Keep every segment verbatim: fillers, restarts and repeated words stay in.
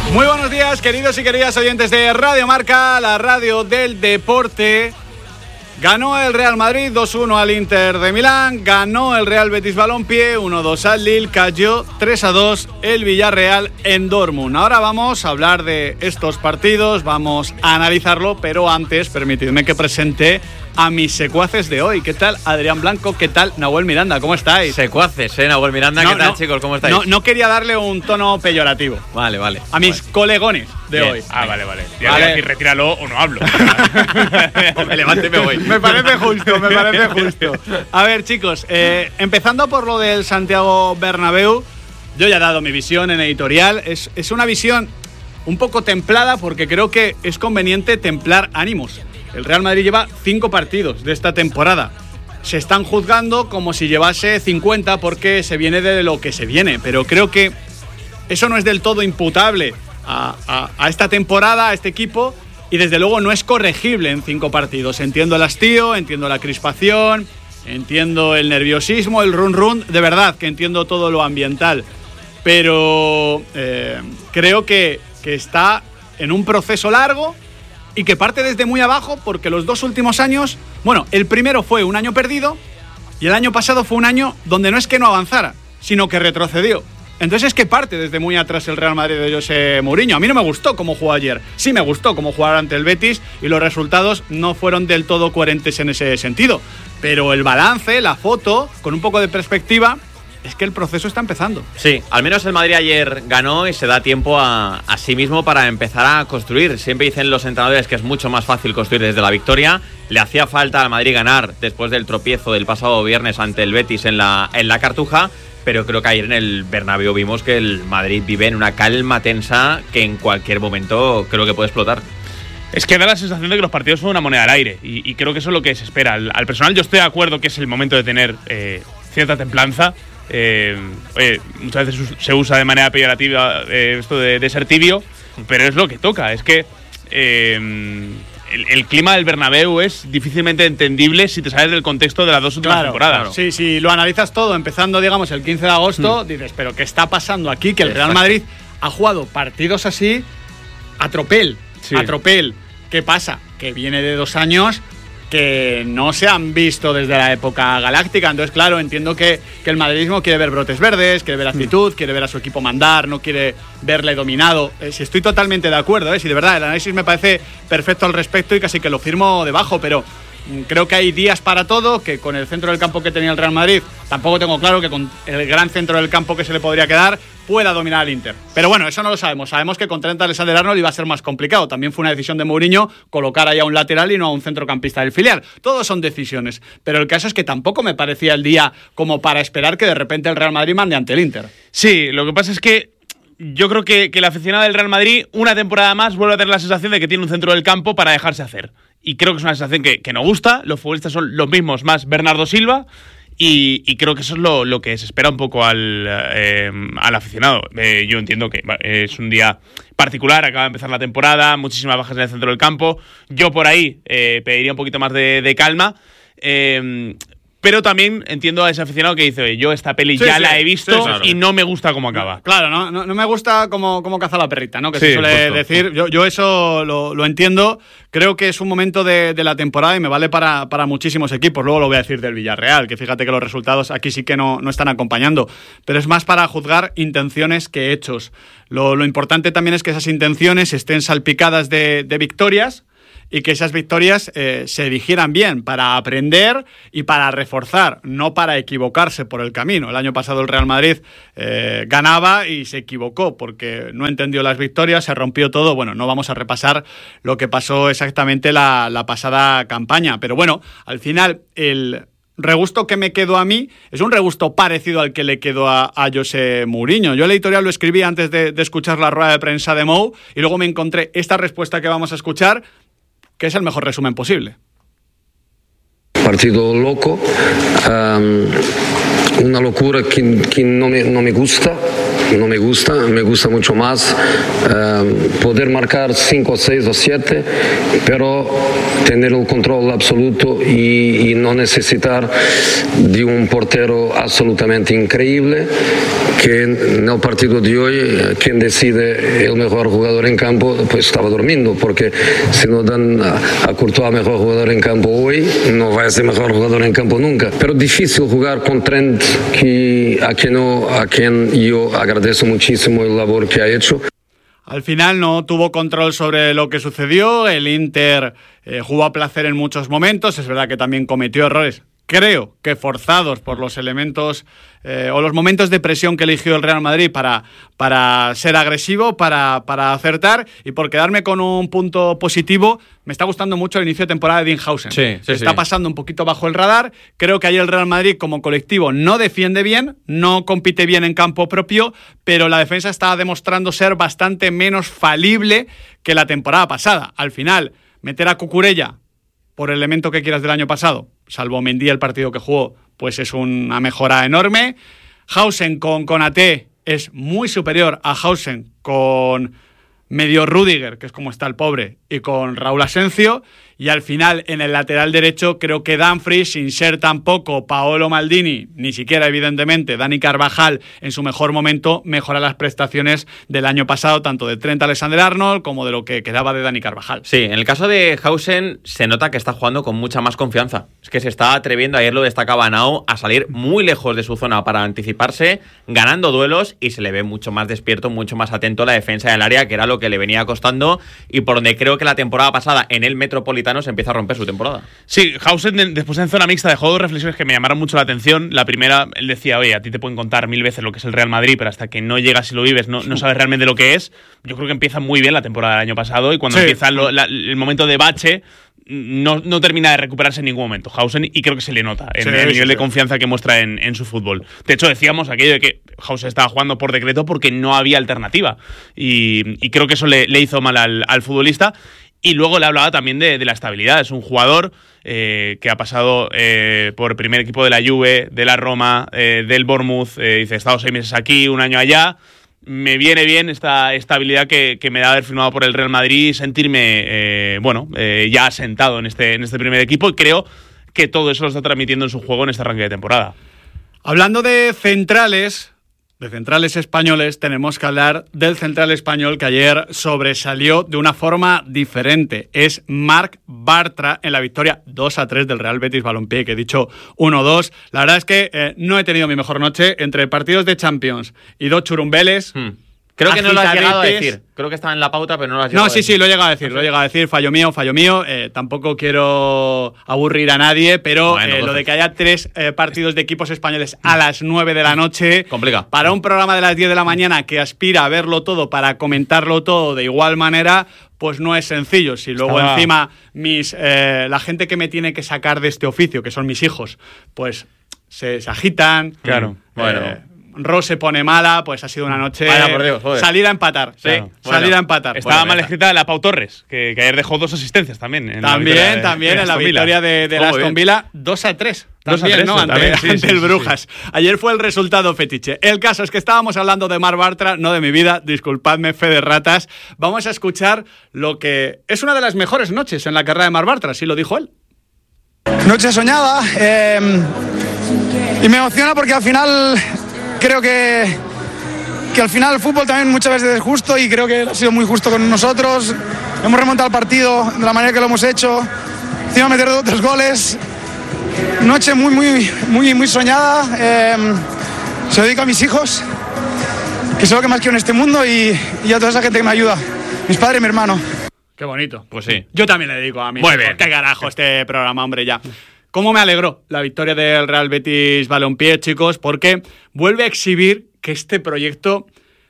Muy buenos días, queridos y queridas oyentes de Radio Marca, la radio del deporte. Ganó el Real Madrid dos uno al Inter de Milán, ganó el Real Betis Balompié uno dos al Lille, cayó tres a dos el Villarreal en Dortmund. Ahora vamos a hablar de estos partidos, vamos a analizarlo, pero antes permitidme que presente a mis secuaces de hoy. ¿Qué tal, Adrián Blanco? ¿Qué tal, Nahuel Miranda? ¿Cómo estáis? Secuaces, ¿eh, Nahuel Miranda? No, ¿Qué tal, no, chicos? ¿Cómo estáis? No, no quería darle un tono peyorativo. Vale, vale. A mis vale. colegones de Bien. hoy. Ah, vale, vale. Ya Vale. voy a decir, retíralo o no hablo. Me levanto y me voy. Me parece justo, me parece justo. A ver, chicos, eh, empezando por lo del Santiago Bernabéu, yo ya he dado mi visión en editorial. Es, es una visión un poco templada porque creo que es conveniente templar ánimos. El Real Madrid lleva cinco partidos de esta temporada. Se están juzgando como si llevase cincuenta porque se viene de lo que se viene. Pero creo que eso no es del todo imputable a, a, a esta temporada, a este equipo. Y desde luego no es corregible en cinco partidos. Entiendo el hastío, entiendo la crispación, entiendo el nerviosismo, el run run. De verdad que entiendo todo lo ambiental. Pero eh, creo que, que está en un proceso largo y que parte desde muy abajo porque los dos últimos años, bueno, el primero fue un año perdido y el año pasado fue un año donde no es que no avanzara, sino que retrocedió. Entonces es que parte desde muy atrás el Real Madrid de José Mourinho. A mí no me gustó cómo jugó ayer. Sí me gustó cómo jugar ante el Betis y los resultados no fueron del todo coherentes en ese sentido. Pero el balance, la foto, con un poco de perspectiva, es que el proceso está empezando. Sí, al menos el Madrid ayer ganó y se da tiempo a, a sí mismo para empezar a construir. Siempre dicen los entrenadores que es mucho más fácil construir desde la victoria. Le hacía falta al Madrid ganar después del tropiezo del pasado viernes ante el Betis en la, en la Cartuja. Pero creo que ayer en el Bernabéu vimos que el Madrid vive en una calma tensa que en cualquier momento creo que puede explotar. Es que da la sensación de que los partidos son una moneda al aire y, y creo que eso es lo que se espera. Al, al personal yo estoy de acuerdo que es el momento de tener eh, cierta templanza. Eh, eh, muchas veces se usa de manera peyorativa eh, esto de, de ser tibio, pero es lo que toca. Es que eh, el, el clima del Bernabéu es difícilmente entendible si te sales del contexto de las dos últimas Claro, temporadas. claro. Sí, si lo analizas todo, empezando, digamos, el quince de agosto, hmm. dices, pero ¿qué está pasando aquí? Que el Real Madrid ha jugado partidos así a tropel, sí. a tropel. ¿Qué pasa? Que viene de dos años que no se han visto desde la época galáctica. Entonces, claro, entiendo que, que el madridismo quiere ver brotes verdes, quiere ver actitud, mm. quiere ver a su equipo mandar, no quiere verle dominado. Eh, si estoy totalmente de acuerdo, eh, si de verdad el análisis me parece perfecto al respecto y casi que lo firmo debajo, pero mm, creo que hay días para todo, que con el centro del campo que tenía el Real Madrid, tampoco tengo claro que con el gran centro del campo que se le podría quedar, pueda dominar al Inter. Pero bueno, eso no lo sabemos. Sabemos que con Trent Alexander-Arnold iba a ser más complicado. También fue una decisión de Mourinho colocar ahí a un lateral y no a un centrocampista del filial. Todos son decisiones. Pero el caso es que tampoco me parecía el día como para esperar que de repente el Real Madrid mande ante el Inter. Sí, lo que pasa es que yo creo que, que el aficionado del Real Madrid, una temporada más, vuelve a tener la sensación de que tiene un centro del campo para dejarse hacer. Y creo que es una sensación que, que no gusta. Los futbolistas son los mismos, más Bernardo Silva. Y, y creo que eso es lo, lo que se espera un poco al, eh, al aficionado. Eh, yo entiendo que es un día particular, acaba de empezar la temporada, muchísimas bajas en el centro del campo. Yo por ahí eh, pediría un poquito más de, de calma. Eh, Pero también entiendo a ese aficionado que dice, oye, yo esta peli sí, ya sí, la he visto sí, claro. y no me gusta cómo acaba. Claro, no, no, no me gusta cómo, cómo caza la perrita, ¿no? Que sí, se suele justo. decir. Yo, yo eso lo, lo entiendo. Creo que es un momento de, de la temporada y me vale para, para muchísimos equipos. Luego lo voy a decir del Villarreal, que fíjate que los resultados aquí sí que no, no están acompañando. Pero es más para juzgar intenciones que hechos. Lo, lo importante también es que esas intenciones estén salpicadas de, de victorias, y que esas victorias eh, se digieran bien para aprender y para reforzar, no para equivocarse por el camino. El año pasado el Real Madrid eh, ganaba y se equivocó porque no entendió las victorias, se rompió todo. Bueno, no vamos a repasar lo que pasó exactamente la, la pasada campaña, pero bueno, al final el regusto que me quedó a mí es un regusto parecido al que le quedó a, a José Mourinho. Yo el editorial lo escribí antes de, de escuchar la rueda de prensa de Mou y luego me encontré esta respuesta que vamos a escuchar, que es el mejor resumen posible. Partido loco, um, una locura que, que no, me, no me gusta. no me gusta, me gusta mucho más eh, poder marcar cinco, seis o siete, pero tener el control absoluto y, y no necesitar de un portero absolutamente increíble, que en el partido de hoy quien decide el mejor jugador en campo pues estaba durmiendo, porque si no dan a, a Courtois mejor jugador en campo hoy, no va a ser mejor jugador en campo nunca. Pero difícil jugar con Trent, que, a, quien no, a quien yo agradezco muchísimo el labor que ha hecho. Al final no tuvo control sobre lo que sucedió, el Inter eh, jugó a placer en muchos momentos, es verdad que también cometió errores, creo que forzados por los elementos eh, o los momentos de presión que eligió el Real Madrid para, para ser agresivo, para, para acertar, y por quedarme con un punto positivo, me está gustando mucho el inicio de temporada de Dinhausen. Sí, sí, está sí. pasando un poquito bajo el radar. Creo que ahí el Real Madrid como colectivo no defiende bien, no compite bien en campo propio, pero la defensa está demostrando ser bastante menos falible que la temporada pasada. Al final, meter a Cucurella por el elemento que quieras del año pasado, salvo Mendy el partido que jugó, pues es una mejora enorme. Hausen con Konaté es muy superior a Hausen con medio Rüdiger, que es como está el pobre, y con Raúl Asencio. Y al final, en el lateral derecho, creo que Dumfries, sin ser tampoco Paolo Maldini, ni siquiera, evidentemente, Dani Carvajal, en su mejor momento, mejora las prestaciones del año pasado, tanto de Trent Alexander-Arnold como de lo que quedaba de Dani Carvajal. Sí, en el caso de Hausen se nota que está jugando con mucha más confianza. Es que se está atreviendo, ayer lo destacaba Nao, a salir muy lejos de su zona para anticiparse, ganando duelos, y se le ve mucho más despierto, mucho más atento a la defensa del área, que era lo que le venía costando, y por donde creo que la temporada pasada en el Metropolitano se empieza a romper su temporada. Sí, Hausen después en zona mixta dejó dos reflexiones que me llamaron mucho la atención. La primera, él decía, oye, a ti te pueden contar mil veces lo que es el Real Madrid, pero hasta que no llegas y lo vives no, no sabes realmente lo que es. Yo creo que empieza muy bien la temporada del año pasado, y cuando sí. empieza lo, la, el momento de bache no, no termina de recuperarse en ningún momento Hausen, y creo que se le nota en sí, el sí, nivel sí. de confianza que muestra en, en su fútbol. De hecho, decíamos aquello de que Hausen estaba jugando por decreto porque no había alternativa, y, y creo que eso le, le hizo mal al, al futbolista. Y luego le hablaba también de, de la estabilidad. Es un jugador eh, que ha pasado eh, por primer equipo de la Juve, de la Roma, eh, del Bournemouth. Eh, dice, he estado seis meses aquí, un año allá. Me viene bien esta estabilidad que, que me da haber firmado por el Real Madrid y sentirme, eh, bueno, eh, ya asentado en este, en este primer equipo. Y creo que todo eso lo está transmitiendo en su juego en este arranque de temporada. Hablando de centrales... de centrales españoles, tenemos que hablar del central español que ayer sobresalió de una forma diferente. Es Marc Bartra en la victoria dos a tres del Real Betis Balompié, que he dicho uno dos. La verdad es que eh, no he tenido mi mejor noche entre partidos de Champions y dos churumbeles. Hmm. Creo que no lo has llegado a agitadetes. decir. Creo que estaba en la pauta, pero no lo has llegado No, a sí, decir. sí, lo he llegado a decir, lo he llegado a decir, fallo mío, fallo mío. Eh, tampoco quiero aburrir a nadie, pero Bueno, eh, lo de que haya tres eh, partidos de equipos españoles a las nueve de la noche, complica. Para un programa de las diez de la mañana que aspira a verlo todo, para comentarlo todo de igual manera, pues no es sencillo. Si luego Estaba... encima mis eh, la gente que me tiene que sacar de este oficio, que son mis hijos, pues se, se agitan. Claro. Eh, Bueno. Ro se pone mala, pues ha sido una noche. Vaya, por Dios, joder. Salir a empatar. Sí, Claro. salir Bueno, a empatar. Estaba Bueno, mal venga. escrita la Pau Torres, que, que ayer dejó dos asistencias también. En la También, victoria de- también de en la Aston Villa. victoria de, de Oh, la muy Aston bien. Villa, dos a tres. dos a También, tres, ¿no? Ante, también, sí, ante sí, el sí, Brujas. Ayer fue el resultado fetiche. El caso es que estábamos hablando de Marc Bartra, no de mi vida. Disculpadme, fe de ratas. Vamos a escuchar lo que es una de las mejores noches en la carrera de Marc Bartra, así lo dijo él. Noche soñada, eh, y me emociona porque al final creo que, que al final el fútbol también muchas veces es justo, y creo que ha sido muy justo con nosotros. Hemos remontado el partido de la manera que lo hemos hecho, encima meter dos, tres goles. Noche muy, muy, muy, muy soñada. Eh, se lo dedico a mis hijos, que son lo que más quiero en este mundo, y, y a toda esa gente que me ayuda, mis padres y mi hermano. Qué bonito. Pues sí. Yo también le dedico a mí. Muy bien. Qué carajo este programa, hombre, ya. ¿Cómo me alegró la victoria del Real Betis Balompié, chicos? Porque vuelve a exhibir que este proyecto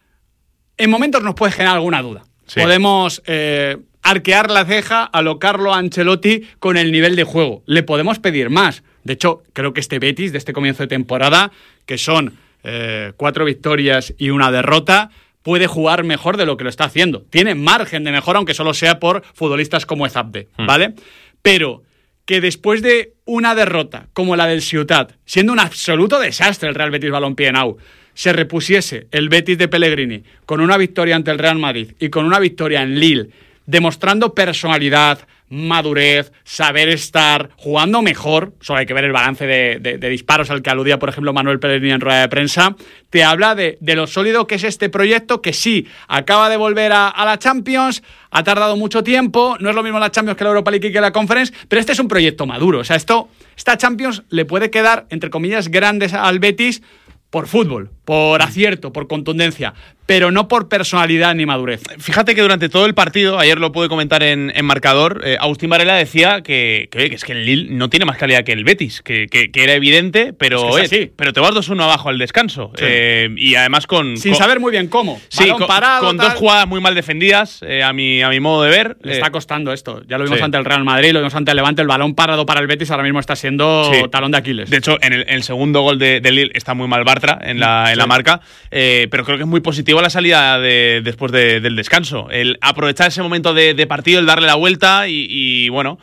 en momentos nos puede generar alguna duda. Sí. Podemos eh, arquear la ceja a lo Carlo Ancelotti con el nivel de juego. Le podemos pedir más. De hecho, creo que este Betis de este comienzo de temporada, que son eh, cuatro victorias y una derrota, puede jugar mejor de lo que lo está haciendo. Tiene margen de mejora, aunque solo sea por futbolistas como Ezabde, ¿vale? Pero que después de una derrota como la del Ciutat, siendo un absoluto desastre el Real Betis Balompié Now, se repusiese el Betis de Pellegrini con una victoria ante el Real Madrid y con una victoria en Lille, demostrando personalidad, madurez, saber estar, jugando mejor, solo hay que ver el balance de, de, de disparos al que aludía, por ejemplo, Manuel Pellegrini en rueda de prensa, te habla de, de lo sólido que es este proyecto, que sí, acaba de volver a, a la Champions, ha tardado mucho tiempo, no es lo mismo la Champions que la Europa League y que la Conference, pero este es un proyecto maduro, o sea, esto, esta Champions le puede quedar, entre comillas, grandes al Betis por fútbol, por acierto, por contundencia, pero no por personalidad ni madurez. Fíjate que durante todo el partido, ayer lo pude comentar en, en Marcador, eh, Agustín Varela decía que, que, que es que el Lille no tiene más calidad que el Betis, que, que, que era evidente, pero, es que es eh, pero te vas dos uno abajo al descanso. Sí. Eh, y además con... Sin con, saber muy bien cómo. Sí, Balón con, parado, con dos jugadas muy mal defendidas, eh, a, mi, a mi modo de ver. Le eh, está costando esto. Ya lo vimos sí. ante el Real Madrid, lo vimos ante el Levante. El balón parado para el Betis ahora mismo está siendo sí. talón de Aquiles. De hecho, en el, en el segundo gol de, de Lille está muy mal Bartra en la, en sí. la marca, eh, pero creo que es muy positivo la salida de después de, del descanso, el aprovechar ese momento de, de partido, el darle la vuelta y, y bueno,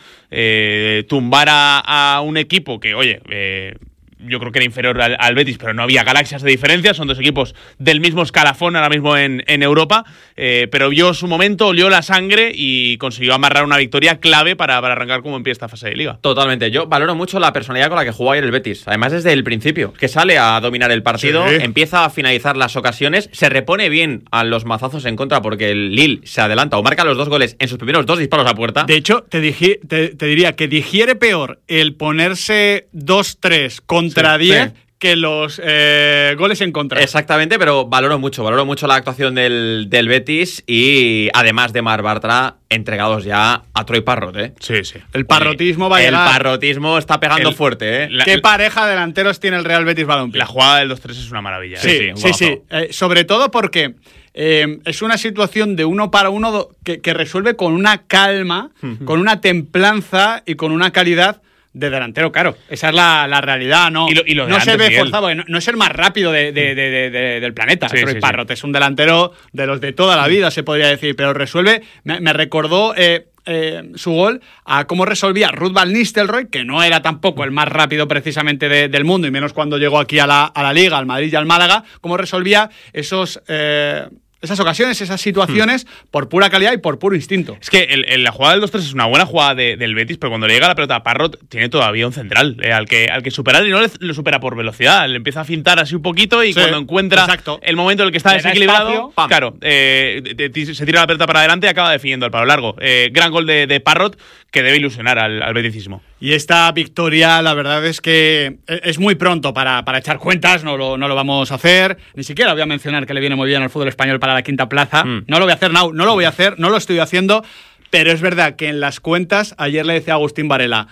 eh, tumbar a, a un equipo que, oye, eh, yo creo que era inferior al, al Betis, pero no había galaxias de diferencia, son dos equipos del mismo escalafón ahora mismo en, en Europa, eh, pero vio su momento, olió la sangre y consiguió amarrar una victoria clave para, para arrancar como en pie esta fase de Liga. Totalmente, yo valoro mucho la personalidad con la que jugó ayer el Betis, además desde el principio, que sale a dominar el partido, sí. empieza a finalizar las ocasiones, se repone bien a los mazazos en contra porque el Lille se adelanta o marca los dos goles en sus primeros dos disparos a puerta. De hecho, te, digi- te, te diría que digiere peor el ponerse dos tres con contra diez sí. que los eh, goles en contra. Exactamente, pero valoro mucho, valoro mucho la actuación del, del Betis y además de Mar Bartra, entregados ya a Troy Parrot, ¿eh? Sí, sí. El parrotismo va a llegar. El parrotismo está pegando el, fuerte, ¿eh? La, ¿Qué pareja de delanteros tiene el Real Betis Balompié? La jugada del dos tres es una maravilla. Sí, ¿eh? sí, sí. sí. Eh, sobre todo porque eh, es una situación de uno para uno que, que resuelve con una calma, con una templanza y con una calidad de delantero, claro. Esa es la, la realidad, ¿no? Y lo, y lo de no antes, se ve Miguel. forzado, no, no es el más rápido de, de, de, de, de, del planeta. Sí, Troy sí, Parrot sí. es un delantero de los de toda la vida, se podría decir, pero resuelve. Me, me recordó eh, eh, su gol a cómo resolvía Ruud van Nistelrooy, que no era tampoco el más rápido precisamente de, del mundo, y menos cuando llegó aquí a la, a la Liga, al Madrid y al Málaga, cómo resolvía esos. Eh, Esas ocasiones, esas situaciones, hmm. por pura calidad y por puro instinto. Es que el, el, la jugada del dos tres es una buena jugada de, del Betis, pero cuando le llega la pelota a Parrot, tiene todavía un central eh, al que al que superar y no le, lo supera por velocidad. Le empieza a fintar así un poquito y sí, cuando encuentra exacto. el momento en el que está le desequilibrado, espacio, claro, eh, de, de, se tira la pelota para adelante y acaba definiendo el palo largo. Eh, gran gol de, de Parrot que debe ilusionar al, al beticismo. Y esta victoria, la verdad es que es muy pronto para, para echar cuentas, no lo, no lo vamos a hacer. Ni siquiera voy a mencionar que le viene muy bien al fútbol español para la quinta plaza. Mm. No lo voy a hacer, no, no lo voy a hacer, no lo estoy haciendo, pero es verdad que en las cuentas, ayer le decía a Agustín Varela,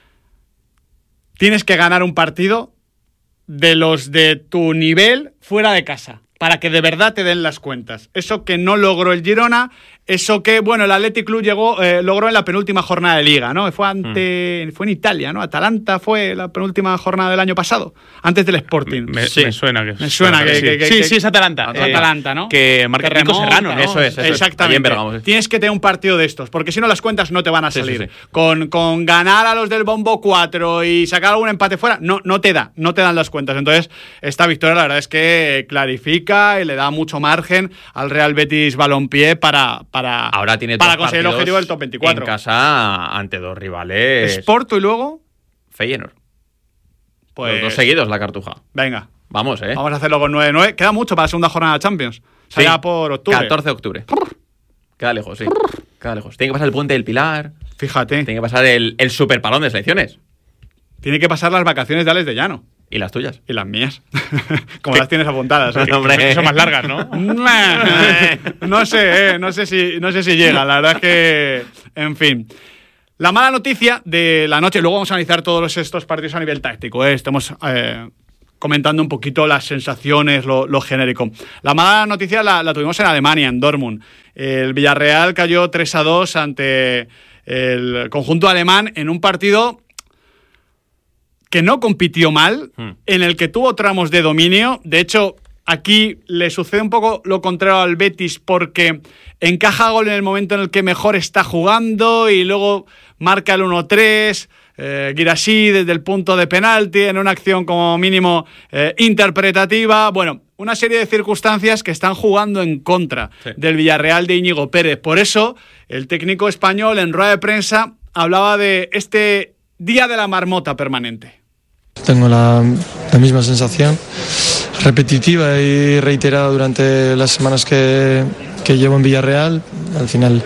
tienes que ganar un partido de los de tu nivel fuera de casa, para que de verdad te den las cuentas. Eso que no logró el Girona, eso que, bueno, el Athletic Club llegó, eh, logró en la penúltima jornada de Liga, ¿no? Fue ante, mm. fue en Italia, ¿no? Atalanta fue la penúltima jornada del año pasado, antes del Sporting. Me, sí. me suena que me suena que, sí. que, que sí, que, sí, es Atalanta. Es eh, Atalanta, ¿no? Que marca Rico Serrano, ¿no? Eso es, eso exactamente. Es. Bergamo, sí. Tienes que tener un partido de estos, porque si no las cuentas no te van a salir. Sí, sí, sí. Con, con ganar a los del Bombo cuatro y sacar algún empate fuera, no, no te da, no te dan las cuentas. Entonces, esta victoria la verdad es que clarifica y le da mucho margen al Real Betis Balompié para, para, Ahora tiene para conseguir el objetivo del top veinticuatro. En casa ante dos rivales. Sporto y luego Feyenoord. Pues los dos seguidos la Cartuja. Venga. Vamos, ¿eh? Vamos a hacerlo con nueve nueve. Queda mucho para la segunda jornada de Champions. Será sí. por octubre. catorce de octubre. Queda lejos, sí. Queda lejos. Tiene que pasar el puente del Pilar. Fíjate. Tiene que pasar el, el superpalón de selecciones. Tiene que pasar las vacaciones de Alex de Llano. ¿Y las tuyas? Y las mías. Como las tienes apuntadas. ¿eh? Hombre, que son más largas, ¿no? no sé, eh, no sé si, no sé si llega. La verdad es que, en fin. La mala noticia de la noche, luego vamos a analizar todos estos partidos a nivel táctico. ¿eh? Estamos eh, comentando un poquito las sensaciones, lo, lo genérico. La mala noticia la, la tuvimos en Alemania, en Dortmund. El Villarreal cayó tres a dos ante el conjunto alemán en un partido que no compitió mal, hmm. en el que tuvo tramos de dominio. De hecho, aquí le sucede un poco lo contrario al Betis porque encaja gol en el momento en el que mejor está jugando y luego marca el uno tres, eh, Guirassy desde el punto de penalti, en una acción como mínimo eh, interpretativa. Bueno, una serie de circunstancias que están jugando en contra sí. del Villarreal de Íñigo Pérez. Por eso, el técnico español en rueda de prensa hablaba de este día de la marmota permanente. Tengo la, la misma sensación, repetitiva y reiterada durante las semanas que, que llevo en Villarreal. Al final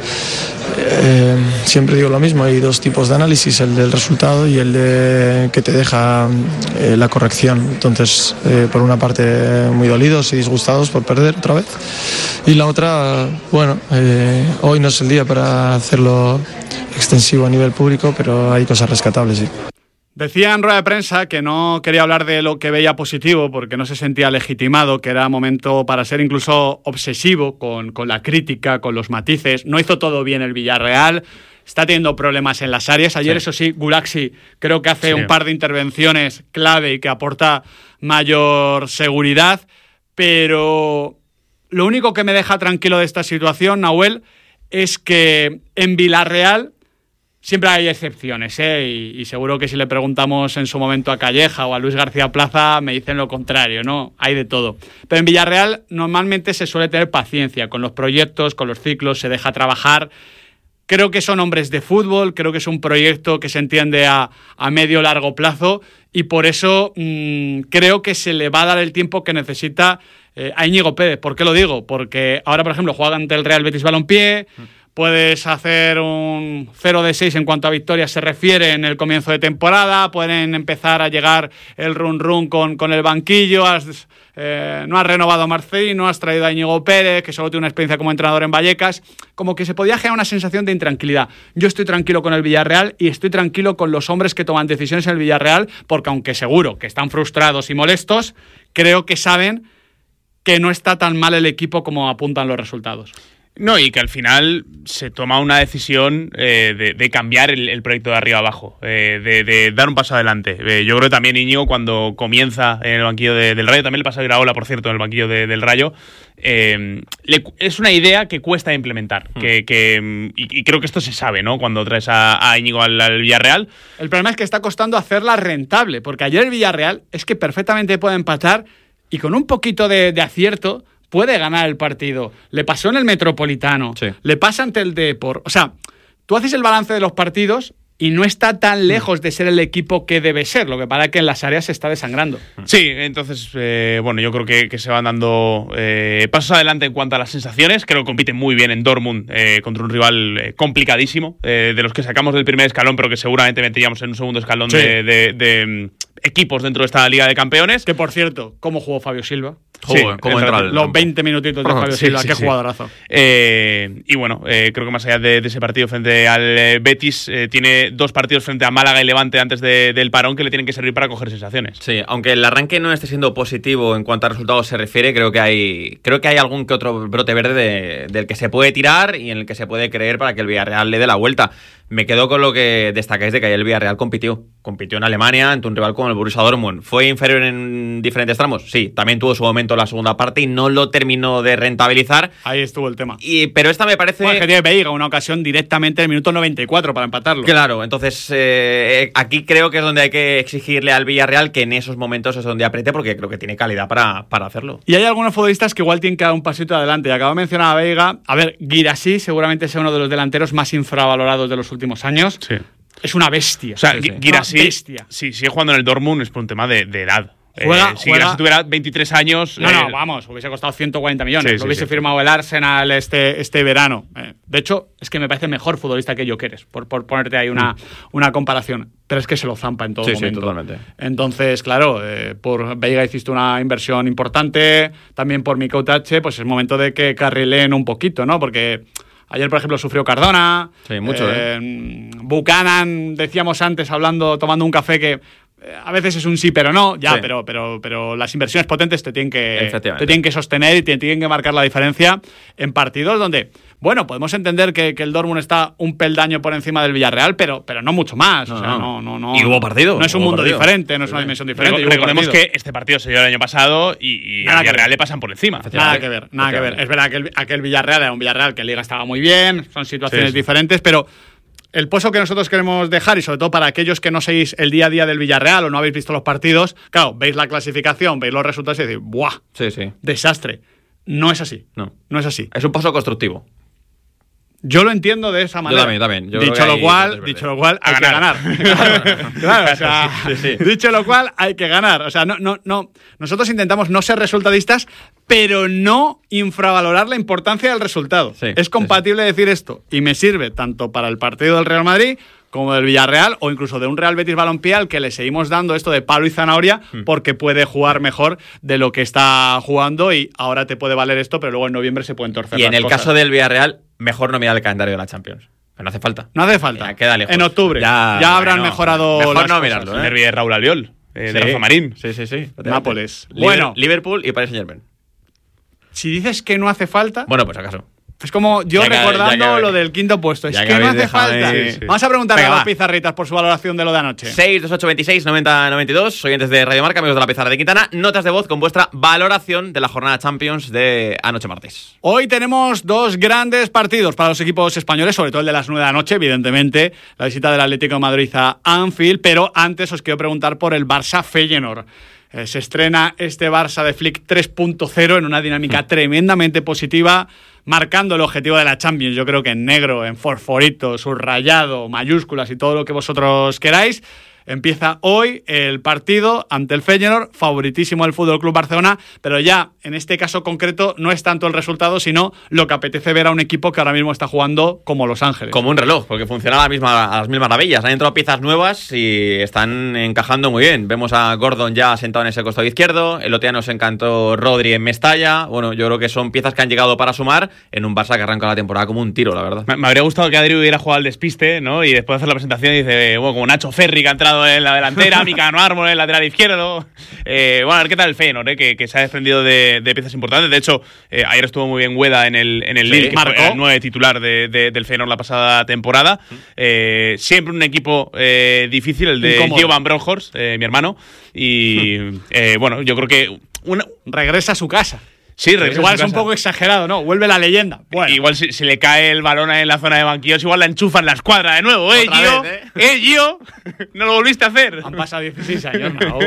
eh, siempre digo lo mismo, hay dos tipos de análisis, el del resultado y el de que te deja eh, la corrección. Entonces, eh, por una parte muy dolidos y disgustados por perder otra vez, y la otra, bueno, eh, hoy no es el día para hacerlo extensivo a nivel público, pero hay cosas rescatables, sí. Decía en rueda de prensa que no quería hablar de lo que veía positivo porque no se sentía legitimado, que era momento para ser incluso obsesivo con, con la crítica, con los matices. No hizo todo bien el Villarreal, está teniendo problemas en las áreas. Ayer, sí. eso sí, Gulaxi creo que hace sí. un par de intervenciones clave y que aporta mayor seguridad, pero lo único que me deja tranquilo de esta situación, Nahuel, es que en Villarreal siempre hay excepciones, ¿eh? Y, y seguro que si le preguntamos en su momento a Calleja o a Luis García Plaza me dicen lo contrario, ¿no? Hay de todo. Pero en Villarreal normalmente se suele tener paciencia con los proyectos, con los ciclos, se deja trabajar. Creo que son hombres de fútbol, creo que es un proyecto que se entiende a, a medio largo plazo y por eso mmm, creo que se le va a dar el tiempo que necesita eh, a Íñigo Pérez. ¿Por qué lo digo? Porque ahora, por ejemplo, juega ante el Real Betis Balompié. Mm. Puedes hacer un cero de seis en cuanto a victorias se refiere en el comienzo de temporada, pueden empezar a llegar el run run con, con el banquillo, has, eh, no has renovado a Marcelino, has traído a Íñigo Pérez, que solo tiene una experiencia como entrenador en Vallecas, como que se podía generar una sensación de intranquilidad. Yo estoy tranquilo con el Villarreal y estoy tranquilo con los hombres que toman decisiones en el Villarreal, porque aunque seguro que están frustrados y molestos, creo que saben que no está tan mal el equipo como apuntan los resultados. No, y que al final se toma una decisión eh, de, de cambiar el, el proyecto de arriba abajo, eh, de, de dar un paso adelante. Eh, yo creo que también Íñigo, cuando comienza en el banquillo de, del Rayo, también le pasa a Iraola, por cierto, en el banquillo de, del Rayo, eh, le, es una idea que cuesta implementar. Mm. Que, que, y, y creo que esto se sabe, ¿no? Cuando traes a, a Íñigo al, al Villarreal. El problema es que está costando hacerla rentable, porque ayer el Villarreal es que perfectamente puede empatar y con un poquito de, de acierto puede ganar el partido. Le pasó en el Metropolitano, sí. le pasa ante el Depor. O sea, tú haces el balance de los partidos y no está tan lejos de ser el equipo que debe ser. Lo que pasa es que en las áreas se está desangrando. Sí, entonces, eh, bueno, yo creo que, que se van dando eh, pasos adelante en cuanto a las sensaciones. Creo que compiten muy bien en Dortmund eh, contra un rival eh, complicadísimo, eh, de los que sacamos del primer escalón, pero que seguramente meteríamos en un segundo escalón sí. de, de, de equipos dentro de esta Liga de Campeones. Que, por cierto, ¿cómo jugó Fabio Silva? Sí, ¿cómo entra el los veinte minutitos de Fabio sí, Silva, sí, qué sí. jugadorazo. Eh, y bueno, eh, creo que más allá de, de ese partido frente al eh, Betis, eh, tiene dos partidos frente a Málaga y Levante antes de, del parón que le tienen que servir para coger sensaciones. Sí, aunque el arranque no esté siendo positivo en cuanto a resultados se refiere, creo que hay creo que hay algún que otro brote verde de, del que se puede tirar y en el que se puede creer para que el Villarreal le dé la vuelta. Me quedo con lo que destacáis de que ayer el Villarreal compitió. Compitió en Alemania ante un rival como el Borussia Dortmund. ¿Fue inferior en diferentes tramos? Sí, también tuvo su momento en la segunda parte y no lo terminó de rentabilizar. Ahí estuvo el tema. Y, pero esta me parece... Bueno, que tiene Veiga una ocasión directamente en el minuto noventa y cuatro para empatarlo. Claro, entonces eh, aquí creo que es donde hay que exigirle al Villarreal que en esos momentos es donde apriete porque creo que tiene calidad para, para hacerlo. Y hay algunos futbolistas que igual tienen que dar un pasito adelante. Y acabo de mencionar a Veiga. A ver, Guirassy seguramente sea uno de los delanteros más infravalorados de los últimos años. Sí. Es una bestia. O sea, sí, sí. Guirassy, sí, sigue jugando en el Dortmund es por un tema de, de edad. Juega, eh, si juega... Guirassy tuviera veintitrés años... No, eh... no, vamos, hubiese costado ciento cuarenta millones. Sí, lo sí, hubiese sí. firmado el Arsenal este, este verano. Eh, de hecho, es que me parece mejor futbolista que Gyökeres, por, por ponerte ahí una, mm. una comparación. Pero es que se lo zampa en todo sí, momento. Sí, totalmente. Entonces, claro, eh, por Veiga hiciste una inversión importante, también por Mikko Tache, pues es momento de que carrileen un poquito, ¿no? Porque... Ayer, por ejemplo, sufrió Cardona. Sí, mucho, eh, ¿eh? Buchanan, decíamos antes, hablando, tomando un café, que eh, a veces es un sí, pero no. Ya, sí. pero, pero, pero las inversiones potentes te tienen que, te tienen que sostener y te tienen que marcar la diferencia en partidos donde, bueno, podemos entender que, que el Dortmund está un peldaño por encima del Villarreal, pero, pero no mucho más. No, o sea, no, no, no. Y hubo partido. No es un mundo partido. diferente, no es una dimensión diferente. Pero, recordemos partido. que este partido se dio el año pasado y, y al Villarreal le pasan por encima. Nada que ver, nada que ver. Es verdad que el, aquel Villarreal era un Villarreal que en Liga estaba muy bien, son situaciones sí, sí. diferentes, pero el pozo que nosotros queremos dejar, y sobre todo para aquellos que no seguís el día a día del Villarreal o no habéis visto los partidos, claro, veis la clasificación, veis los resultados y decís, ¡buah! Sí, sí. Desastre. No es así. No. No es así. Es un paso constructivo. Yo lo entiendo de esa manera. Yo también, también. Yo dicho, creo que lo hay cual, dos dicho lo cual, hay ganar. que ganar. claro, claro, o sea, Sí, sí. dicho lo cual, hay que ganar. O sea, no, no, no. Nosotros intentamos no ser resultadistas, pero no infravalorar la importancia del resultado. Sí, es compatible sí, sí. decir esto. Y me sirve tanto para el partido del Real Madrid como del Villarreal, o incluso de un Real Betis Balompié al que le seguimos dando esto de palo y zanahoria Mm. porque puede jugar mejor de lo que está jugando, y ahora te puede valer esto, pero luego en noviembre se pueden torcer Y las en el cosas. caso del Villarreal, mejor no mirar el calendario de la Champions. Que no hace falta. No hace falta. Ya, queda lejos. En octubre. Ya, Ya, habrán bueno, mejorado mejor las no cosas. mirarlo, El ¿eh? derbi de Raúl Albiol, eh, de Sí. Rafa Marín. Sí, sí, sí. Nápoles. Liber- Bueno. Liverpool y Paris Saint-Germain. Si dices que no hace falta, Bueno, pues acaso. es como yo Ya que- recordando ya que- lo del quinto puesto. Es ya que, que no habéis hace dejado falta. ahí- Sí, sí. Vamos a preguntarle Venga, a va. los pizarritas por su valoración de lo de anoche. seis dos ocho veintiséis noventa noventa y dos, oyentes de Radio Marca, amigos de la Pizarra de Quintana, notas de voz con vuestra valoración de la jornada Champions de anoche martes. Hoy tenemos dos grandes partidos para los equipos españoles, sobre todo el de las nueve de la noche, evidentemente, la visita del Atlético de Madrid a Anfield, pero antes os quiero preguntar por el Barça-Feyenoord. Eh, se estrena este Barça de Flick tres punto cero en una dinámica tremendamente positiva, marcando el objetivo de la Champions, yo creo que en negro, en fosforito, subrayado, mayúsculas y todo lo que vosotros queráis. Empieza hoy el partido ante el Feyenoord, favoritísimo el Fútbol Club Barcelona, pero ya en este caso concreto no es tanto el resultado, sino lo que apetece ver a un equipo que ahora mismo está jugando como Los Ángeles. Como un reloj, porque funciona a, la misma, a las mismas maravillas. Han entrado piezas nuevas y están encajando muy bien. Vemos a Gordon ya sentado en ese costado izquierdo. El otro día nos encantó Rodri en Mestalla. Bueno, yo creo que son piezas que han llegado para sumar en un Barça que arranca la temporada como un tiro, la verdad. Me, me habría gustado que Adri hubiera jugado al despiste, ¿no? Y después de hacer la presentación dice, bueno, como Nacho Ferri que ha entrado en la delantera, Micano Ármol en el lateral izquierdo. Eh, bueno, a ver qué tal el Feyenoord, ¿eh? que, que se ha desprendido de, de piezas importantes. De hecho, eh, ayer estuvo muy bien Ueda en el, en el Sí, Lille, que marcó. fue el nueve titular de, de, del Feyenoord la pasada temporada. Eh, siempre un equipo eh, difícil, el de Incómodo. Gio Van Bronckhorst, eh, mi hermano. Y eh, bueno, yo creo que una, Regresa a su casa. sí, regresa Igual a es su un casa. poco exagerado, ¿no? Vuelve la leyenda. Bueno, Igual si, si le cae el balón en la zona de banquillos, igual la enchufan la escuadra de nuevo, ¿eh, Otra Gio? vez, ¿eh, Gio? ¿No lo volviste a hacer? han pasado dieciséis años, ¿no?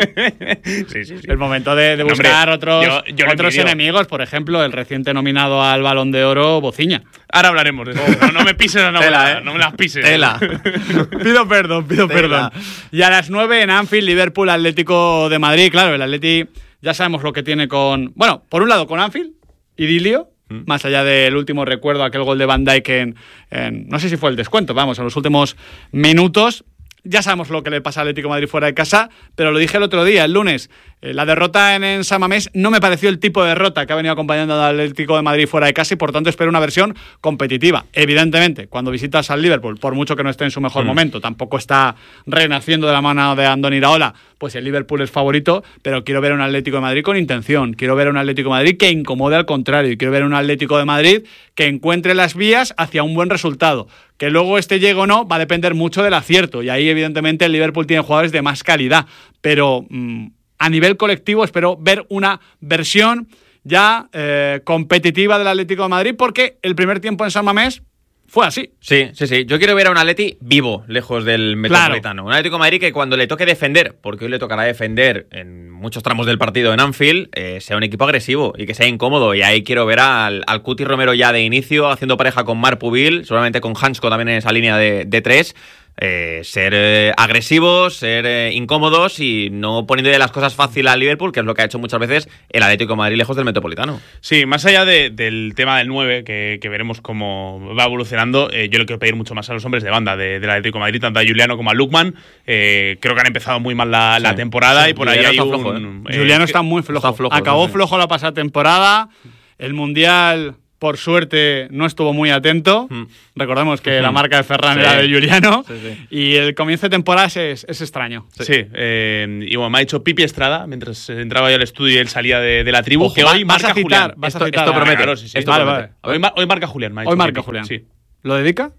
Sí, sí, sí. El momento de, de No, hombre, buscar otros, yo- yo lo otros envidio. enemigos, por ejemplo, el reciente nominado al Balón de Oro, Bociña. Ahora hablaremos de eso. No, no me pises las Tela, novelas, ¿eh? no me las pises. Tela. Pido perdón, pido Tela. perdón. Y a las nueve en Anfield, Liverpool, Atlético de Madrid. Claro, el Atleti ya sabemos lo que tiene con... Bueno, por un lado con Anfield, idilio, Mm. más allá del último recuerdo, aquel gol de Van Dijk en, en... No sé si fue el descuento, vamos, en los últimos minutos. Ya sabemos lo que le pasa al Atlético de Madrid fuera de casa, pero lo dije el otro día, el lunes. Eh, la derrota en, en San Mamés no me pareció el tipo de derrota que ha venido acompañando al Atlético de Madrid fuera de casa, y por tanto espero una versión competitiva. Evidentemente, cuando visitas al Liverpool, por mucho que no esté en su mejor Mm. momento, tampoco está renaciendo de la mano de Andoni Iraola, pues el Liverpool es favorito, pero quiero ver un Atlético de Madrid con intención, quiero ver un Atlético de Madrid que incomode al contrario, y quiero ver un Atlético de Madrid que encuentre las vías hacia un buen resultado. Que luego este llegue o no va a depender mucho del acierto, y ahí evidentemente el Liverpool tiene jugadores de más calidad, pero mmm, a nivel colectivo espero ver una versión ya eh, competitiva del Atlético de Madrid, porque el primer tiempo en San Mamés fue así. Sí, sí, sí. Yo quiero ver a un Atleti vivo, lejos del Metropolitano. Un Atlético de Madrid que cuando le toque defender, porque hoy le tocará defender en muchos tramos del partido en Anfield, eh, sea un equipo agresivo y que sea incómodo. Y ahí quiero ver al, al Cuti Romero ya de inicio, haciendo pareja con Marc Pubil, seguramente con Hansko también en esa línea de, de tres. Eh, ser eh, agresivos, ser eh, incómodos y no poniendo las cosas fácil al Liverpool, que es lo que ha hecho muchas veces el Atlético de Madrid lejos del Metropolitano. Sí, más allá de, del tema del nueve, que, que veremos cómo va evolucionando, eh, yo le quiero pedir mucho más a los hombres de banda de, del Atlético de Madrid, tanto a Juliano como a Lukman. Eh, creo que han empezado muy mal la, la Sí. temporada Sí, y por ahí Juliano hay está un... flojo, eh, Juliano que- está muy flojo. está flojo, Acabó sí, sí. flojo la pasada temporada. El Mundial, por suerte, no estuvo muy atento. Mm. Recordemos que la marca de Ferran Sí. era de Juliano. Sí, sí. Y el comienzo de temporada es, es extraño. Sí, eh, y bueno, me ha dicho Pipi Estrada, mientras entraba yo al estudio y él salía de, de la tribu, Ojo, que va- hoy vas marca a citar, Julián. vas a Esto- citar esto a- promete. Claro, sí, sí. Esto Vale, promete. vale. Hoy, mar- hoy marca Julián, me ha dicho Hoy marca Pipi. Julián. Sí. ¿Lo dedica?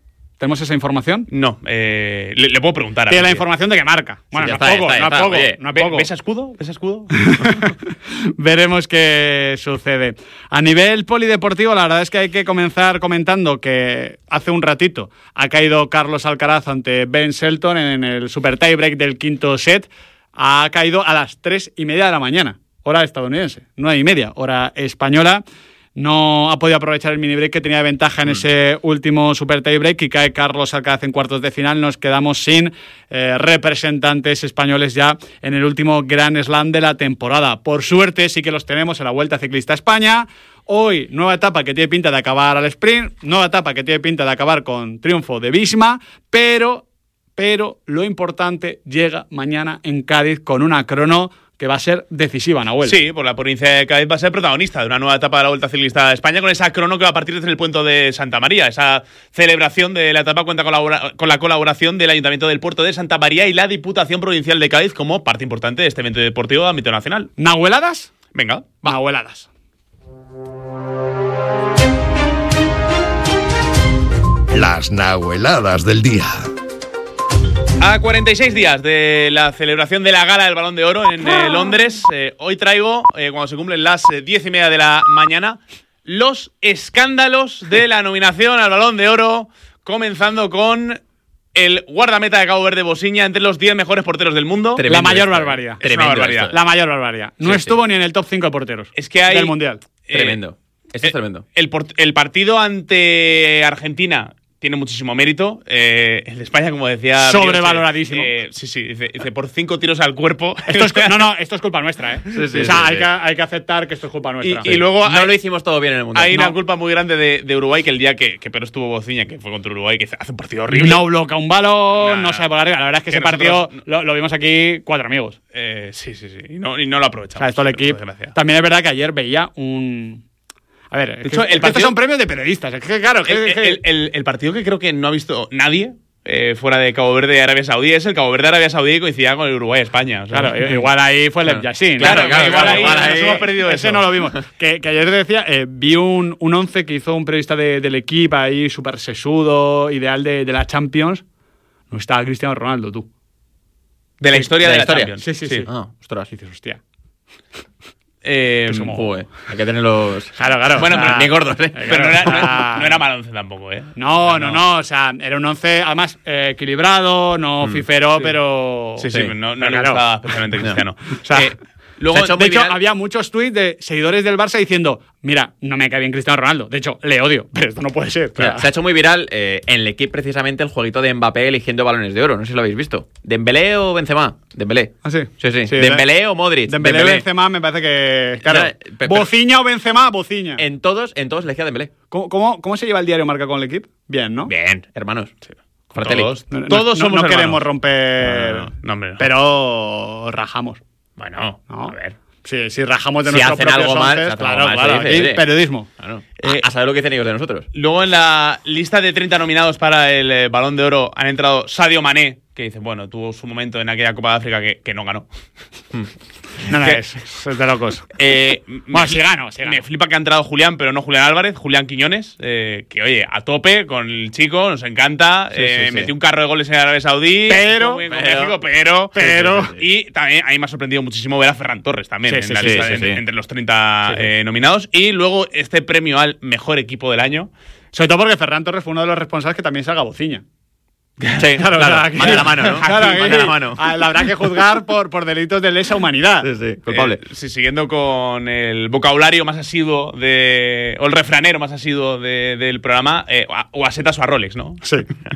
¿Tenemos esa información? No, eh, le, le puedo preguntar. Tiene la información de que marca. Bueno, Sí, no, está, es poco, está, no está. es poco, Oye, no es ¿ve- poco. ¿Ves a escudo? ¿Ves a escudo? Veremos qué sucede. A nivel polideportivo, la verdad es que hay que comenzar comentando que hace un ratito ha caído Carlos Alcaraz ante Ben Shelton en el super tiebreak del quinto set. Ha caído a las tres y media de la mañana, hora estadounidense, nueve y media, hora española. No ha podido aprovechar el mini break que tenía de ventaja en mm. ese último super tie break y cae Carlos Alcaraz en cuartos de final. Nos quedamos sin eh, representantes españoles ya en el último Grand Slam de la temporada. Por suerte sí que los tenemos en la Vuelta Ciclista a España. Hoy nueva etapa que tiene pinta de acabar al sprint, nueva etapa que tiene pinta de acabar con triunfo de Visma, pero, pero lo importante llega mañana en Cádiz con una crono que va a ser decisiva, Nahuel. Sí, por la provincia de Cádiz va a ser protagonista de una nueva etapa de la Vuelta Ciclista de España con esa crono que va a partir desde el puente de Santa María. Esa celebración de la etapa cuenta con la, con la colaboración del Ayuntamiento del Puerto de Santa María y la Diputación Provincial de Cádiz como parte importante de este evento deportivo de ámbito nacional. ¿Nahueladas? Venga. Va. Nahueladas. Las nahueladas del día. A cuarenta y seis días de la celebración de la Gala del Balón de Oro en eh, Londres, eh, hoy traigo, eh, cuando se cumplen las eh, diez y media de la mañana, los escándalos de la nominación al Balón de Oro, comenzando con el guardameta de Cabo Verde, Bosiña, entre los diez mejores porteros del mundo. Tremendo la mayor esto, barbaridad. Es una barbaridad. La mayor barbaridad. No sí, estuvo sí. ni en el top cinco de porteros es que hay, del Mundial. Eh, tremendo. Esto eh, es tremendo. El, el partido ante Argentina tiene muchísimo mérito. Eh, el de España, como decía... Sobrevaloradísimo. Eh, sí, sí. Dice, dice, por cinco tiros al cuerpo. Esto es, no, no, esto es culpa nuestra, ¿eh? Sí, sí, o sea, sí, hay, sí. Que, hay que aceptar que esto es culpa nuestra. Y, y luego... No hay, lo hicimos todo bien en el Mundial. Hay no. una culpa muy grande de, de Uruguay, que el día que, que pero estuvo Bociña, que fue contra Uruguay, que hace un partido horrible. No bloquea un balón, no, no sabe por arriba. La verdad es que, que ese partido no, lo, lo vimos aquí cuatro amigos. Eh, sí, sí, sí. Y no, y no lo aprovechamos. O sea, esto el equipo... También es verdad que ayer veía un... A ver, de hecho, el partido, estos son premios de periodistas. Es que, claro, el, el, el, el, el partido que creo que no ha visto nadie eh, fuera de Cabo Verde y Arabia Saudí es el Cabo Verde Arabia Saudí que coincidía con el Uruguay-España. O sea, claro, igual ahí fue el claro. Yassin. Claro, claro, igual, claro, ahí, igual ahí nos hemos perdido ese eso. No lo vimos. que, que ayer te decía, eh, vi un, un once que hizo un periodista de, del equipo ahí, súper sesudo, ideal de, de la Champions. No estaba Cristiano Ronaldo, tú. De la historia de, de la, la historia. Champions. Sí, sí, sí. sí. Ah, ostras. Y dices, hostia. Eh, como, joder, hay que tener los. Claro, claro. Bueno, pero ni gordos, ¿eh? Pero no era, no, no era mal once tampoco, ¿eh? No, no, no, no. O sea, era un once, además, eh, equilibrado, no mm, fifero, sí. pero. Sí, sí, sí. no, no le claro. gustaba especialmente Cristiano. No. O sea. Eh, Luego, de hecho, viral. Había muchos tweets de seguidores del Barça diciendo: mira, no me cae bien Cristiano Ronaldo. De hecho, le odio, pero esto no puede ser. Claro. Se ha hecho muy viral eh, en el equipo precisamente el jueguito de Mbappé eligiendo balones de oro. No sé si lo habéis visto. ¿Dembélé o Benzema? Dembélé. ¿Ah, sí? Sí, sí. sí ¿Dembélé o Modric? Dembélé, Dembélé o Benzema me parece que... Claro, no, Bociña o Benzema, Bociña. En todos, en todos elegía Dembélé. ¿Cómo, cómo, ¿Cómo se lleva el diario Marca con el equipo? Bien, ¿no? Bien, hermanos. Sí. Todos, no, todos no, somos no, no queremos hermanos. romper... No, no, no, hombre, no. Pero rajamos. Bueno, ¿no? A ver... Sí, si rajamos de si nuestros hacen algo mal, onces, claro, mal, claro, dice, aquí, periodismo. Claro. Eh, a saber lo que dicen ellos de nosotros. Luego en la lista de treinta nominados para el eh, Balón de Oro han entrado Sadio Mané, que dice, bueno, tuvo su momento en aquella Copa de África que, que no ganó. No, no, es, es de locos. Eh, bueno, sí gano, sí gano. Me flipa que ha entrado Julián, pero no Julián Álvarez, Julián Quiñones, eh, que oye, a tope con el chico, nos encanta. Sí, eh, sí, metió sí. un carro de goles en Arabia Saudí, pero, muy bien pero, con México, pero, pero, sí, sí, sí. Y también ahí me ha sorprendido muchísimo ver a Ferran Torres también sí, sí, en la sí, lista sí, de, sí. entre los treinta sí, sí. Eh, nominados. Y luego este premio al mejor equipo del año. Sobre todo porque Ferran Torres fue uno de los responsables que también salga Bociña. Sí, claro, claro. Aquí, de la mano, ¿no? Claro, aquí, de la mano. La habrá que juzgar por, por delitos de lesa humanidad. Sí, sí, culpable. Eh, sí, siguiendo con el vocabulario más asiduo de. O el refranero más asiduo de, del programa, eh, o a setas o a Rolex, ¿no? Sí.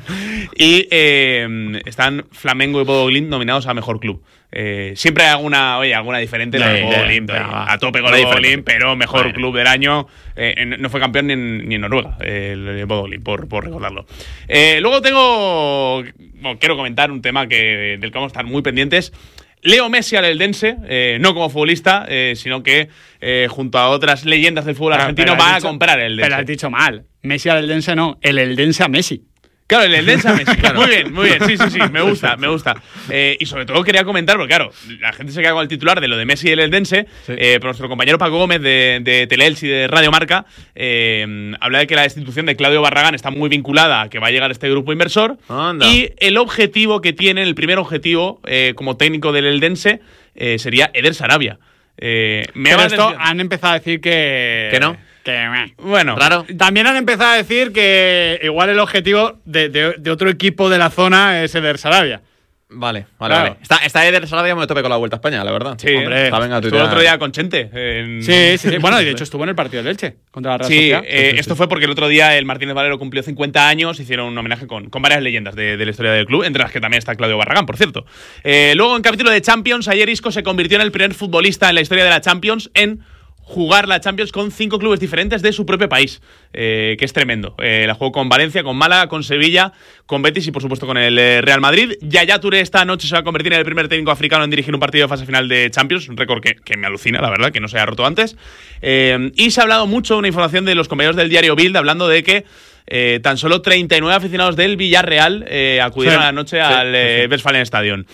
Y eh, están Flamengo y Bodo Glimt nominados a mejor club. Eh, siempre hay alguna, oye, alguna diferente, la de Bodo Glimt, a tope con el Bodo Glimt, pero mejor bueno. club del año. Eh, no fue campeón ni en, ni en Noruega, el, el Bodo Glimt, por, por recordarlo. Eh, luego tengo. Bueno, quiero comentar un tema que, del que vamos a estar muy pendientes. Leo Messi al Eldense, eh, no como futbolista, eh, sino que eh, junto a otras leyendas del fútbol argentino va a comprar el Eldense. Pero has dicho mal. Messi al Eldense no, el Eldense a Messi. Claro, el Eldense a Messi. Claro. Muy bien, muy bien. Sí, sí, sí. Me gusta, me gusta. Eh, y sobre todo quería comentar, porque claro, la gente se queda con el titular de lo de Messi y el Eldense, sí. eh, pero nuestro compañero Paco Gómez de, de Teleelch y de Radio Marca eh, habla de que la destitución de Claudio Barragán está muy vinculada a que va a llegar este grupo inversor. Anda. Y el objetivo que tiene, el primer objetivo eh, como técnico del Eldense eh, sería Eder Sarabia. Eh, me pero esto han empezado a decir que… ¿Que no? Que, bueno, claro. También han empezado a decir que igual el objetivo de, de, de otro equipo de la zona es Eder Sarabia. Vale, vale, claro. vale. Está, está Eder Sarabia me tope con la Vuelta a España, la verdad. Sí, hombre. Está, venga, estuvo el otro día con Chente. En... Sí, sí, sí. Bueno, y de hecho estuvo en el partido del Elche contra la Real Sí, Sociedad. eh, sí, esto sí. fue porque el otro día el Martínez Valero cumplió cincuenta años, hicieron un homenaje con, con varias leyendas de, de la historia del club, entre las que también está Claudio Barragán, por cierto. Eh, luego, en capítulo de Champions, ayer Isco se convirtió en el primer futbolista en la historia de la Champions en jugar la Champions con cinco clubes diferentes de su propio país, eh, que es tremendo. Eh, la jugó con Valencia, con Málaga, con Sevilla, con Betis y por supuesto con el eh, Real Madrid. Yaya Touré esta noche se va a convertir en el primer técnico africano en dirigir un partido de fase final de Champions, un récord que, que me alucina, la verdad, que no se haya roto antes. Eh, y se ha hablado mucho, una información de los compañeros del diario Bild, hablando de que eh, tan solo treinta y nueve aficionados del Villarreal eh, acudieron sí, a la noche sí, al eh, sí. Westfalenstadion.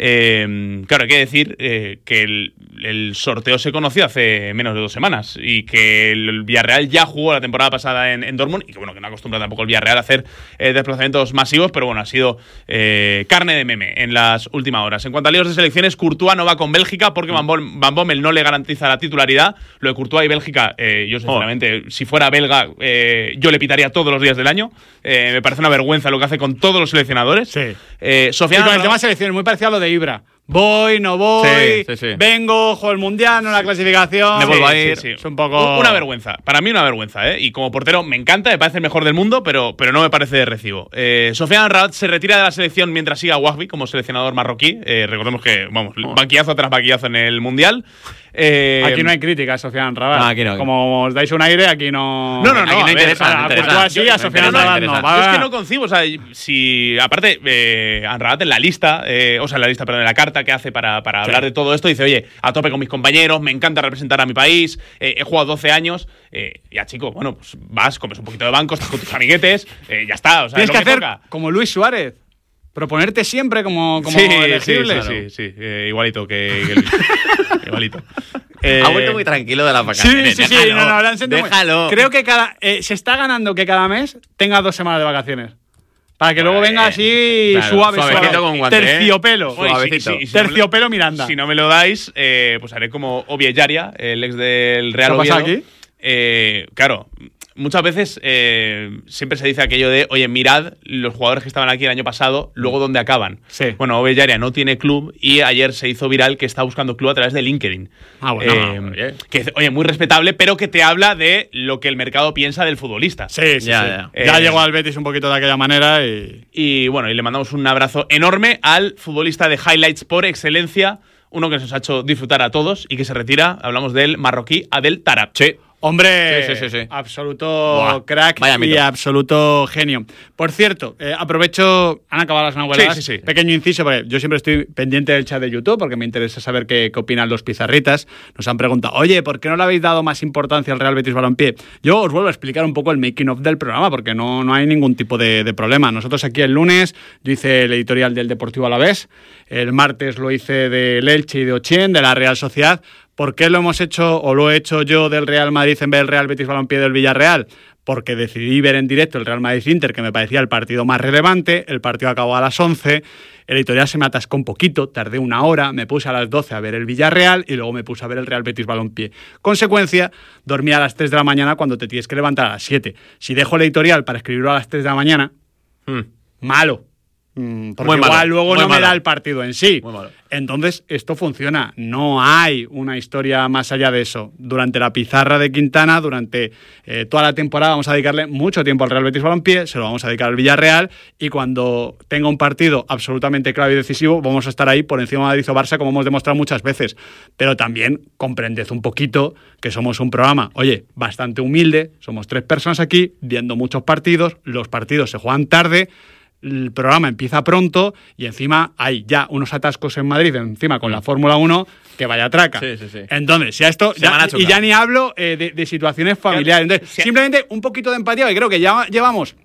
Eh, claro, hay que decir eh, que el, el sorteo se conoció hace menos de dos semanas y que el Villarreal ya jugó la temporada pasada en, en Dortmund y que bueno, que no acostumbra tampoco el Villarreal a hacer eh, desplazamientos masivos, pero bueno, ha sido eh, carne de meme en las últimas horas. En cuanto a líos de selecciones, Courtois no va con Bélgica porque Van, Bom, Van Bommel no le garantiza la titularidad. Lo de Courtois y Bélgica, eh, yo sinceramente, oh. si fuera belga, eh, yo le pitaría todos los días del año. Eh, me parece una vergüenza lo que hace con todos los seleccionadores. Sí. Eh, Sofía y con el tema selecciones, muy parecido a lo de Ibra. Voy, no voy, sí, sí, sí. vengo, juego el mundial, no la clasificación. Me vuelvo a ir. Sí, sí. Es un poco. Una vergüenza. Para mí, una vergüenza, ¿eh? Y como portero me encanta, me parece el mejor del mundo, pero, pero no me parece de recibo. Eh, Sofiane Amrabat se retira de la selección mientras siga Wahbi como seleccionador marroquí. Eh, recordemos que, vamos, oh. banquillazo tras banquillazo en el mundial. Eh, aquí no hay crítica a Sofiane Amrabat. No, aquí no. Como os dais un aire, aquí no. No, no, no. Aquí no a interesa. Ver, no a, interesa. A, sí, a Sofiane no, Amrabat no. no. Yo es que no concibo, o sea, si. Aparte, eh, Amrabat en la lista, eh, o sea, en la lista, perdón, en la carta que hace para, para sí. hablar de todo esto, dice, oye, a tope con mis compañeros, me encanta representar a mi país, eh, he jugado doce años. Eh, ya, chico, bueno, pues vas, comes un poquito de banco, estás con tus amiguetes, eh, ya está. O sea, tienes lo que, que hacer toca. Como Luis Suárez. Proponerte siempre como, como sí, elegible. Sí, sí, sí, sí. Eh, igualito que, que el, igualito. Eh, ha vuelto muy tranquilo de las vacaciones. Sí, sí, déjalo, sí. No, no, no, déjalo. Muy. Creo que cada eh, se está ganando que cada mes tenga dos semanas de vacaciones. Para que luego pues, venga así claro, suave, suave. Con guante, terciopelo. ¿eh? Suavecito. Sí, sí, sí, terciopelo Miranda. Si no me lo dais, eh, pues haré como Oviellaria, el ex del Real Oviedo. ¿Qué pasa aquí? Eh, claro, muchas veces eh, siempre se dice aquello de, oye, mirad los jugadores que estaban aquí el año pasado, luego dónde acaban. Sí. Bueno, Oviellaria no tiene club y ayer se hizo viral que está buscando club a través de LinkedIn. Ah, bueno. Eh, oye. Que, oye, muy respetable, pero que te habla de lo que el mercado piensa del futbolista. Sí, sí, ya, sí. Ya, eh, ya llegó al eh, Betis un poquito de aquella manera y… Y bueno, y le mandamos un abrazo enorme al futbolista de highlights por excelencia, uno que nos ha hecho disfrutar a todos y que se retira. Hablamos del marroquí Adel Tarab. Sí. Hombre, sí, sí, sí, sí. absoluto Buah, crack y absoluto genio. Por cierto, eh, aprovecho, han acabado las nahueladas, sí, sí, sí. pequeño inciso, porque yo siempre estoy pendiente del chat de YouTube porque me interesa saber qué, qué opinan los pizarritas. Nos han preguntado, oye, ¿por qué no le habéis dado más importancia al Real Betis Balompié? Yo os vuelvo a explicar un poco el making of del programa porque no, no hay ningún tipo de, de problema. Nosotros aquí el lunes, yo hice el editorial del Deportivo Alavés, el martes lo hice del Elche y de Ochien, de la Real Sociedad. ¿Por qué lo hemos hecho o lo he hecho yo del Real Madrid en vez del Real Betis Balompié del Villarreal? Porque decidí ver en directo el Real Madrid-Inter, que me parecía el partido más relevante. El partido acabó a las once. El editorial se me atascó un poquito, tardé una hora, me puse a las doce a ver el Villarreal y luego me puse a ver el Real Betis Balompié. Consecuencia, dormí a las tres de la mañana cuando te tienes que levantar a las siete. Si dejo el editorial para escribirlo a las tres de la mañana, hmm. malo. Porque muy igual malo, luego no malo. me da el partido en sí. Entonces, esto funciona. No hay una historia más allá de eso. Durante la pizarra de Quintana, durante eh, toda la temporada, vamos a dedicarle mucho tiempo al Real Betis Balompié, se lo vamos a dedicar al Villarreal, y cuando tenga un partido absolutamente clave y decisivo, vamos a estar ahí por encima de Madrid o Barça, como hemos demostrado muchas veces. Pero también comprended un poquito que somos un programa, oye, bastante humilde, somos tres personas aquí, viendo muchos partidos, los partidos se juegan tarde, el programa empieza pronto y encima hay ya unos atascos en Madrid, encima con la Fórmula uno, que vaya traca. Sí, sí, sí. Entonces, si a esto ya, y ya ni hablo eh, de, de situaciones familiares. Entonces, sí. Simplemente un poquito de empatía, que creo que ya llevamos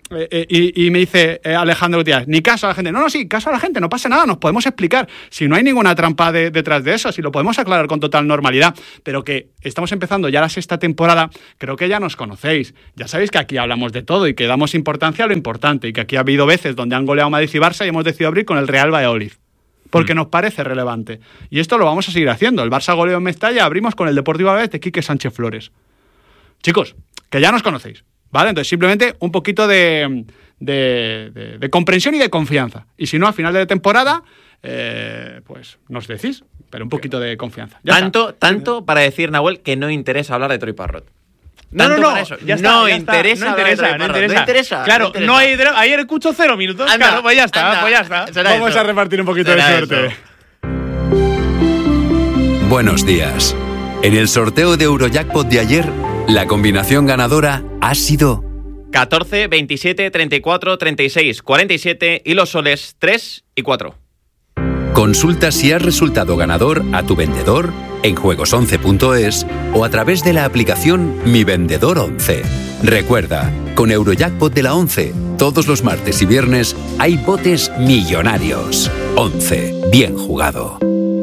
eh, y, y me dice eh, Alejandro Gutiérrez, ni caso a la gente. No, no, sí, caso a la gente, no pasa nada, nos podemos explicar. Si no hay ninguna trampa de, detrás de eso, si lo podemos aclarar con total normalidad. Pero que estamos empezando ya la sexta temporada, creo que ya nos conocéis. Ya sabéis que aquí hablamos de todo y que damos importancia a lo importante. Y que aquí ha habido veces donde han goleado Madrid y Barça y hemos decidido abrir con el Real Valladolid. Porque mm. nos parece relevante. Y esto lo vamos a seguir haciendo. El Barça goleó en Mestalla, abrimos con el Deportivo Alavés de Quique Sánchez Flores. Chicos, que ya nos conocéis, ¿vale? Entonces simplemente un poquito de, de, de, de comprensión y de confianza. Y si no, a final de temporada, eh, pues nos decís, pero un poquito de confianza. Ya tanto, está. tanto para decir, Nahuel, que no interesa hablar de Troy Parrott. No, no, no, eso. ya está, no, ya interesa, está. no interesa, no interesa, no interesa. Claro, no, interesa. no hay. Ayer escucho cero minutos. Anda, claro, pues ya está, anda. pues ya está. Será Vamos eso. a repartir un poquito Será de suerte. Eso. Buenos días. En el sorteo de Eurojackpot de ayer, la combinación ganadora ha sido catorce, veintisiete, treinta y cuatro, treinta y seis, cuarenta y siete y los soles tres y cuatro. Consulta si has resultado ganador a tu vendedor en juegos once punto es o a través de la aplicación Mi Vendedor once. Recuerda, con Eurojackpot de la once, todos los martes y viernes hay botes millonarios. once. Bien jugado.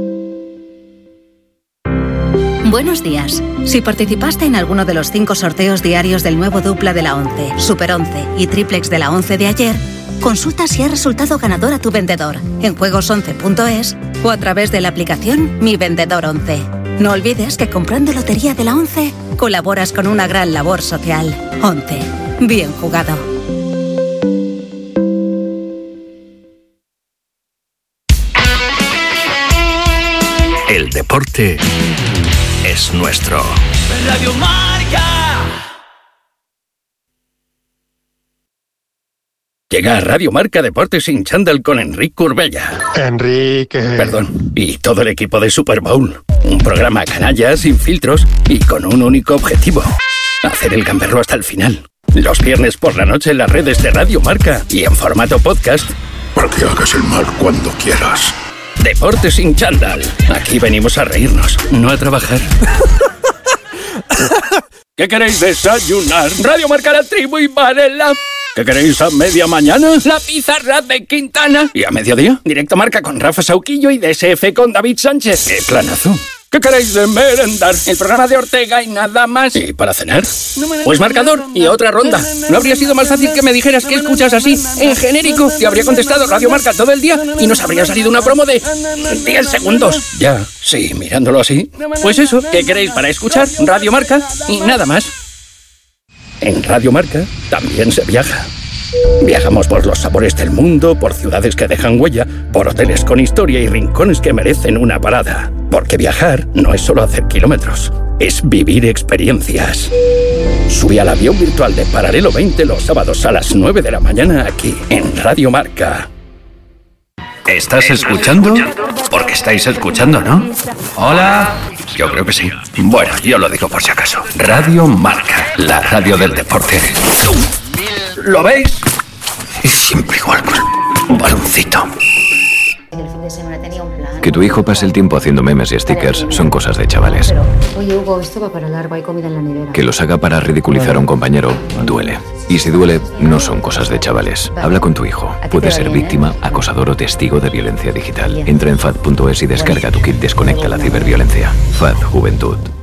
Buenos días. Si participaste en alguno de los cinco sorteos diarios del nuevo dupla de la once, Super once y Triplex de la once de ayer, consulta si has resultado ganador a tu vendedor en juegos once punto es o a través de la aplicación Mi Vendedor once. No olvides que comprando Lotería de la once colaboras con una gran labor social. once. Bien jugado. El deporte es nuestro. Radio Marca. Llega a Radio Marca Deportes sin chándal con Enrique Urbella. Enrique. Perdón. Y todo el equipo de Super Bowl. Un programa canalla, sin filtros y con un único objetivo. Hacer el gamberro hasta el final. Los viernes por la noche en las redes de Radio Marca y en formato podcast. Para que hagas el mal cuando quieras. Deportes sin chándal. Aquí venimos a reírnos, no a trabajar. ¿Qué queréis desayunar? Radio Marca, La Tribu y Varela. ¿Qué queréis a media mañana? La pizarra de Quintana. ¿Y a mediodía? Directo Marca con Rafa Sauquillo y D S F con David Sánchez. ¡Qué planazo! ¿Qué queréis de merendar? El programa de Ortega y nada más. ¿Y para cenar? Pues marcador y otra ronda. ¿No habría sido más fácil que me dijeras que escuchas así, en genérico? Te habría contestado Radio Marca todo el día y nos habría salido una promo de diez segundos. Ya, sí, mirándolo así. Pues eso, ¿qué queréis para escuchar? Radio Marca y nada más. En Radio Marca también se viaja. Viajamos por los sabores del mundo, por ciudades que dejan huella, por hoteles con historia y rincones que merecen una parada. Porque viajar no es solo hacer kilómetros, es vivir experiencias. Sube al avión virtual de Paralelo veinte los sábados a las nueve de la mañana aquí, en Radio Marca. ¿Estás escuchando? Porque estáis escuchando, ¿no? Hola. Yo creo que sí. Bueno, yo lo digo por si acaso. Radio Marca, la radio del deporte. ¿Lo veis? Y siempre igual, pues, un baloncito. Que tu hijo pase el tiempo haciendo memes y stickers son cosas de chavales. Oye, Hugo, esto va para largo, hay comida en la nevera. Que los haga para ridiculizar a un compañero duele. Y si duele, no son cosas de chavales. Habla con tu hijo. Puede ser víctima, acosador o testigo de violencia digital. Entra en fad punto es y descarga tu kit Desconecta la ciberviolencia. F A D Juventud.